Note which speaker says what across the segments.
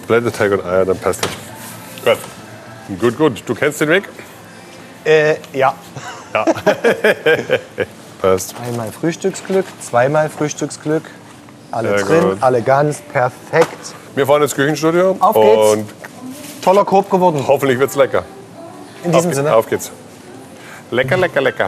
Speaker 1: Blätterteig und Eier, dann passt das. Gut. Gut. Du kennst den Weg?
Speaker 2: Ja.
Speaker 1: Ja. Passt.
Speaker 2: Einmal Frühstücksglück, zweimal Frühstücksglück. Alle
Speaker 1: Sehr
Speaker 2: drin,
Speaker 1: gut.
Speaker 2: alle ganz perfekt.
Speaker 1: Wir fahren ins Küchenstudio.
Speaker 2: Auf geht's.
Speaker 1: Und
Speaker 2: Toller Korb geworden.
Speaker 1: hoffentlich wird's lecker.
Speaker 2: In diesem Sinne.
Speaker 1: Auf geht's. Lecker, lecker, lecker.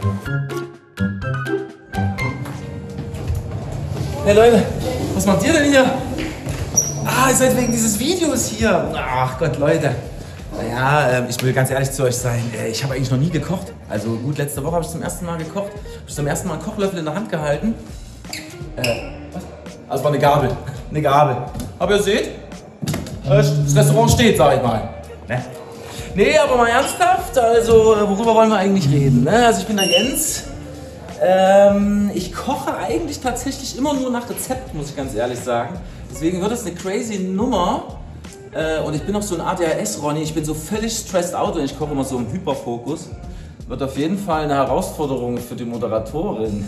Speaker 3: Hey Leute, was macht ihr denn hier? Ah, ihr seid wegen dieses Videos hier. Ach Gott, Leute. Naja, ich will ganz ehrlich zu euch sein. Ich habe eigentlich noch nie gekocht. Also gut, letzte Woche habe ich zum ersten Mal gekocht. Habe ich zum ersten Mal einen Kochlöffel in der Hand gehalten. Was? Also war eine Gabel. Eine Gabel. Aber ihr seht, das Restaurant steht, sag ich mal. Ne? Nee, aber mal ernsthaft, also worüber wollen wir eigentlich reden? Ne? Also ich bin der Jens. Ich koche eigentlich tatsächlich immer nur nach Rezept, muss ich ganz ehrlich sagen. Deswegen wird das eine crazy Nummer. Und ich bin auch so ein ADHS-Ronny, ich bin so völlig stressed out und ich koche immer so im Hyperfokus. Wird auf jeden Fall eine Herausforderung für die Moderatorin.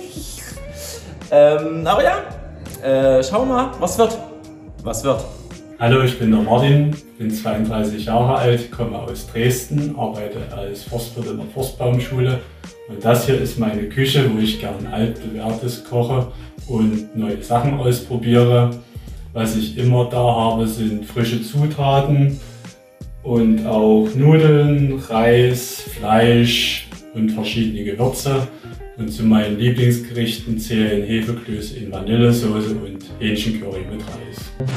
Speaker 3: Aber ja, schauen wir mal, was wird. Was wird.
Speaker 4: Hallo, ich bin der Martin, bin 32 Jahre alt, komme aus Dresden, arbeite als Forstwirt in der Forstbaumschule. Und das hier ist meine Küche, wo ich gern altbewährtes koche und neue Sachen ausprobiere. Was ich immer da habe, sind frische Zutaten und auch Nudeln, Reis, Fleisch und verschiedene Gewürze. Und zu meinen Lieblingsgerichten zählen Hefeklöße in Vanillesoße und Hähnchencurry mit Reis.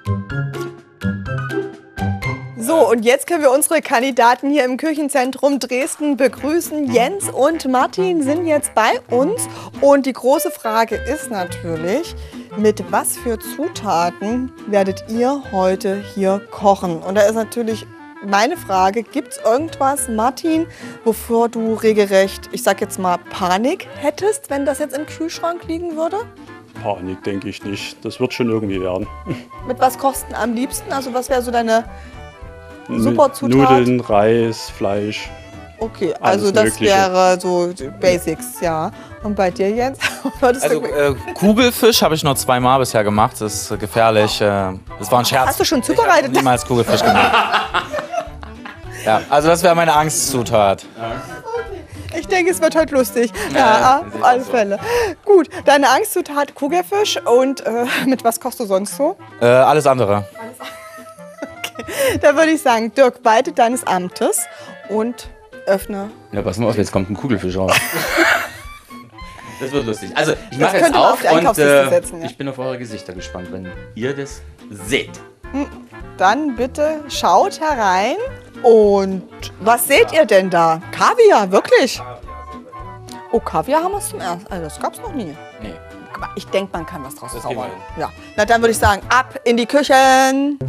Speaker 5: So, und jetzt können wir unsere Kandidaten hier im Küchenzentrum Dresden begrüßen. Jens und Martin sind jetzt bei uns. Und die große Frage ist natürlich, mit was für Zutaten werdet ihr heute hier kochen? Und da ist natürlich meine Frage, gibt es irgendwas, Martin, wovor du regelrecht, ich sag jetzt mal, Panik hättest, wenn das jetzt im Kühlschrank liegen würde?
Speaker 6: Panik denke ich nicht. Das wird schon irgendwie werden.
Speaker 5: Mit was kochst du am liebsten? Also was wäre so deine super Zutat?
Speaker 6: Nudeln, Reis, Fleisch.
Speaker 5: Okay,
Speaker 6: Alles
Speaker 5: also das
Speaker 6: Mögliche.
Speaker 5: wäre so die Basics, ja. Und bei dir, Jens?
Speaker 3: Also Kugelfisch habe ich nur zweimal bisher gemacht, das ist gefährlich. Das war ein Scherz.
Speaker 5: Hast du schon zubereitet?
Speaker 3: Ich habe niemals Kugelfisch gemacht. Ja, also das wäre meine Angstzutat.
Speaker 5: Ich denke, es wird heute lustig. Ja, auf alle Fälle. Gut, deine Angstzutat Kugelfisch und mit was kochst du sonst so?
Speaker 3: Alles andere.
Speaker 5: Okay. Da würde ich sagen, Dirk, walte deines Amtes und öffne.
Speaker 7: Ja, pass mal auf, jetzt kommt ein Kugelfisch raus. Das wird lustig. Also, ich
Speaker 5: Das
Speaker 7: mache jetzt
Speaker 5: könnte man auf
Speaker 7: auf
Speaker 5: die
Speaker 7: und
Speaker 5: Einkaufsliste setzen, ja.
Speaker 7: ich bin auf eure Gesichter gespannt, wenn ihr das seht.
Speaker 5: Dann bitte schaut herein. Und was seht ihr denn da? Kaviar, wirklich? Oh, Kaviar haben wir zum ersten. Also das gab's noch nie.
Speaker 7: Nee.
Speaker 5: Aber ich denke, man kann was draus
Speaker 7: Das
Speaker 5: zaubern.
Speaker 7: kriegen wir
Speaker 5: Ja. Na, dann würde ich sagen, ab in die Küchen.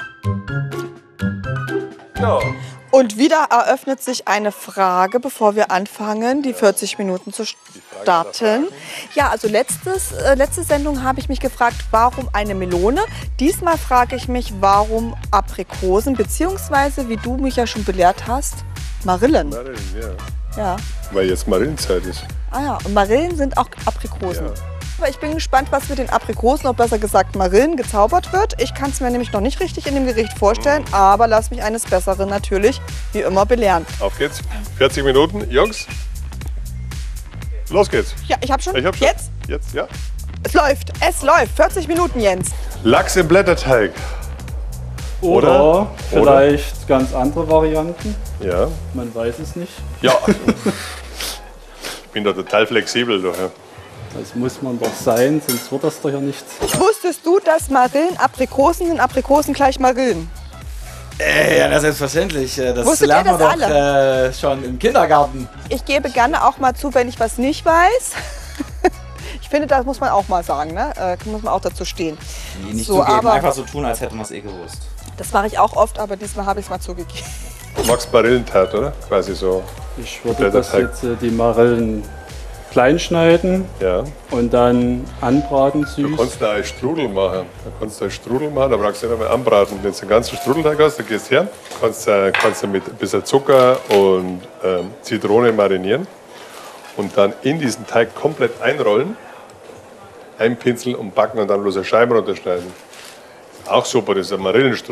Speaker 1: Ja.
Speaker 5: Und wieder eröffnet sich eine Frage, bevor wir anfangen, die 40 Minuten zu starten. Ja, also letzte Sendung habe ich mich gefragt, warum eine Melone? Diesmal frage ich mich, warum Aprikosen, beziehungsweise, wie du mich ja schon belehrt hast, Marillen.
Speaker 1: Marillen, ja.
Speaker 5: Ja.
Speaker 1: Weil jetzt Marillenzeit ist.
Speaker 5: Ah ja, und Marillen sind auch Aprikosen.
Speaker 1: Ja.
Speaker 5: Aber ich bin gespannt, was mit den Aprikosen, oder besser gesagt Marillen, gezaubert wird. Ich kann es mir nämlich noch nicht richtig in dem Gericht vorstellen, aber lass mich eines Besseren natürlich wie immer belehren.
Speaker 1: Auf geht's. 40 Minuten. Jungs, los geht's.
Speaker 5: Ja, ich habe schon.
Speaker 1: Ich hab schon.
Speaker 5: Jetzt?
Speaker 1: Jetzt, ja.
Speaker 5: Es läuft. Es läuft. 40 Minuten, Jens.
Speaker 1: Lachs im Blätterteig.
Speaker 6: Oder vielleicht ganz andere Varianten.
Speaker 1: Ja.
Speaker 6: Man weiß es nicht.
Speaker 1: Ja. Ich bin da total flexibel. Du. Ja.
Speaker 6: Das muss man doch sein, sonst wird das doch ja nichts.
Speaker 5: Wusstest du, dass Marillen Aprikosen sind, Aprikosen gleich Marillen?
Speaker 3: Ja, selbstverständlich. Das
Speaker 5: Wusstet
Speaker 3: lernt
Speaker 5: ihr
Speaker 3: man
Speaker 5: das
Speaker 3: doch schon im Kindergarten.
Speaker 5: Ich gebe gerne auch mal zu, wenn ich was nicht weiß. Ich finde, das muss man auch mal sagen, ne? Muss man auch dazu stehen.
Speaker 3: Nee, nicht
Speaker 5: So,
Speaker 3: zugeben,
Speaker 5: aber-
Speaker 3: einfach so tun, als hätten wir es eh gewusst.
Speaker 5: Das mache ich auch oft, aber diesmal habe ich es mal zugegeben.
Speaker 1: Du magst Marillentat, oder? Quasi so.
Speaker 6: Ich würde das
Speaker 1: Blätterteig.
Speaker 6: jetzt die Marillen klein schneiden
Speaker 1: Ja.
Speaker 6: und dann anbraten
Speaker 1: Du
Speaker 6: süß.
Speaker 1: kannst da einen Strudel machen. Da brauchst du nicht mehr anbraten. Wenn du einen ganzen Strudelteig hast, dann gehst du her, kannst du mit ein bisschen Zucker und Zitrone marinieren und dann in diesen Teig komplett einrollen, einpinseln und backen und dann bloß eine Scheibe runterschneiden. Auch super, das ist ein Marillenstrudel.